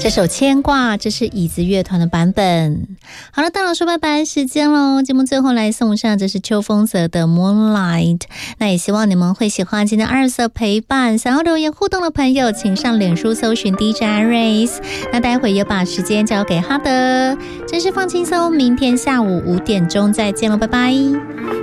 这首牵挂，这是椅子乐团的版本。好了，到了说拜拜时间咯，节目最后来送上这是邱风泽的 Moonlight。 那也希望你们会喜欢今天20色陪伴，想要留言互动的朋友请上脸书搜寻 DJ Iris。 那待会也把时间交给哈德，真是放轻松，明天下午5点钟再见了，拜拜。